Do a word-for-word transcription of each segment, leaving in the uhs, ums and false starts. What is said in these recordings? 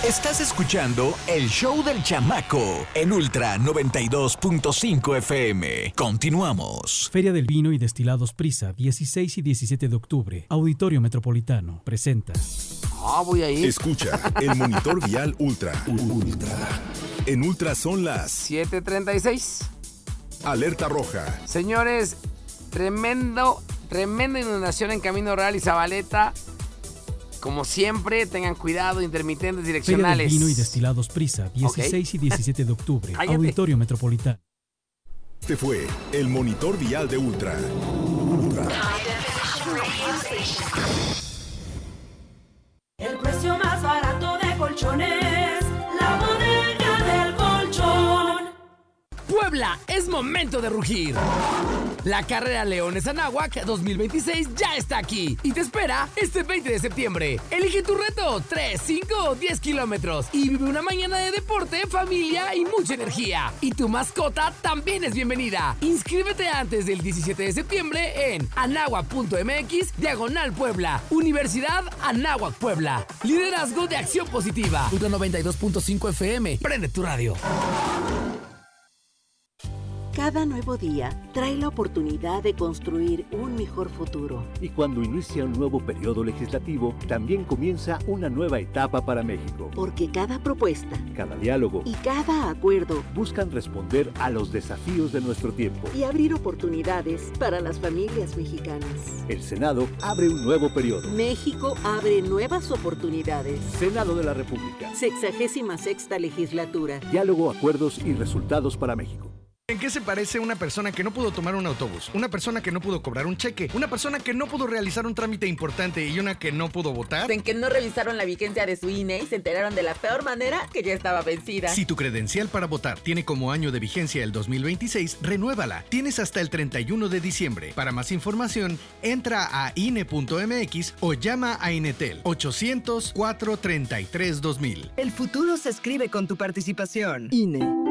Estás escuchando el show del chamaco en Ultra noventa y dos punto cinco F M. Continuamos. Feria del Vino y Destilados Prisa, dieciséis y diecisiete de octubre. Auditorio Metropolitano presenta. Ah, voy a ir. Escucha el monitor vial Ultra. Ultra. En Ultra son las siete treinta y seis. Alerta roja. Señores, tremendo, tremenda inundación en Camino Real y Zabaleta. Como siempre, tengan cuidado, intermitentes direccionales. Feria del Vino y Destilados Prisa, dieciséis okay. y diecisiete de octubre. Auditorio Metropolitano. Este fue el monitor vial de Ultra. Ultra. El precio más barato de colchones, la bodega del colchón. Puebla, es momento de rugir. La carrera Leones Anáhuac dos mil veintiséis ya está aquí y te espera este veinte de septiembre. Elige tu reto, tres, cinco o diez kilómetros y vive una mañana de deporte, familia y mucha energía. Y tu mascota también es bienvenida. Inscríbete antes del diecisiete de septiembre en anáhuac.mx diagonal Puebla. Universidad Anáhuac Puebla. Liderazgo de acción positiva. Ultra noventa y dos punto cinco F M. Prende tu radio. Cada nuevo día trae la oportunidad de construir un mejor futuro. Y cuando inicia un nuevo periodo legislativo, también comienza una nueva etapa para México. Porque cada propuesta, cada diálogo y cada acuerdo buscan responder a los desafíos de nuestro tiempo y abrir oportunidades para las familias mexicanas. El Senado abre un nuevo periodo. México abre nuevas oportunidades. Senado de la República. Sexagésima sexta legislatura. Diálogo, acuerdos y resultados para México. ¿En qué se parece una persona que no pudo tomar un autobús? Una persona que no pudo cobrar un cheque, una persona que no pudo realizar un trámite importante y una que no pudo votar. En que no revisaron la vigencia de su I N E y se enteraron de la peor manera que ya estaba vencida. Si tu credencial para votar tiene como año de vigencia el dos mil veintiséis, renuévala. Tienes hasta el treinta y uno de diciembre. Para más información, entra a I N E punto M X o llama a Inetel ochocientos, cuatrocientos treinta y tres, dos mil. El futuro se escribe con tu participación. I N E.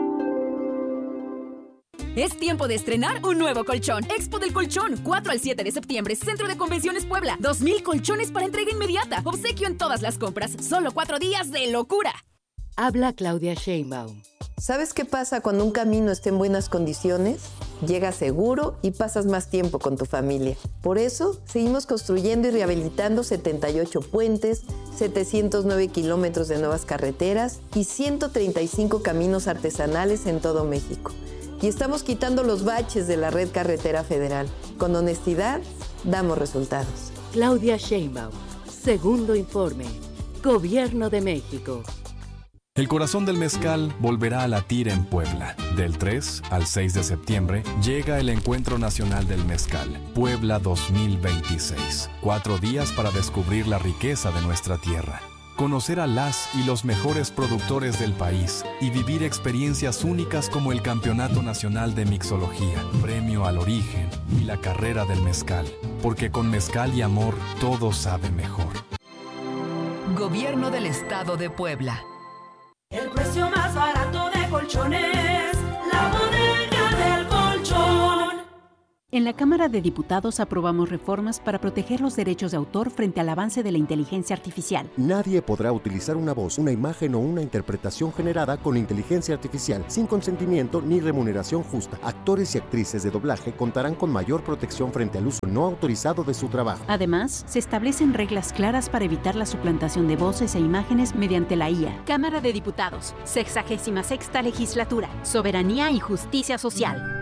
Es tiempo de estrenar un nuevo colchón. Expo del Colchón, cuatro al siete de septiembre, Centro de Convenciones Puebla. dos mil colchones para entrega inmediata. Obsequio en todas las compras. Solo cuatro días de locura. Habla Claudia Sheinbaum. ¿Sabes qué pasa cuando un camino está en buenas condiciones? Llegas seguro y pasas más tiempo con tu familia. Por eso, seguimos construyendo y rehabilitando setenta y ocho puentes, setecientos nueve kilómetros de nuevas carreteras y ciento treinta y cinco caminos artesanales en todo México. Y estamos quitando los baches de la red carretera federal. Con honestidad, damos resultados. Claudia Sheinbaum, segundo informe. Gobierno de México. El corazón del mezcal volverá a latir en Puebla. Del tres al seis de septiembre llega el Encuentro Nacional del Mezcal, Puebla dos mil veintiséis. Cuatro días para descubrir la riqueza de nuestra tierra. Conocer a las y los mejores productores del país y vivir experiencias únicas como el Campeonato Nacional de Mixología, Premio al Origen y la Carrera del Mezcal. Porque con mezcal y amor todo sabe mejor. Gobierno del Estado de Puebla. El precio más barato de colchones, la bodega del colchón. En la Cámara de Diputados aprobamos reformas para proteger los derechos de autor frente al avance de la inteligencia artificial. Nadie podrá utilizar una voz, una imagen o una interpretación generada con inteligencia artificial sin consentimiento ni remuneración justa. Actores y actrices de doblaje contarán con mayor protección frente al uso no autorizado de su trabajo. Además, se establecen reglas claras para evitar la suplantación de voces e imágenes mediante la I A. Cámara de Diputados, sexagésima sexta legislatura, Soberanía y Justicia Social.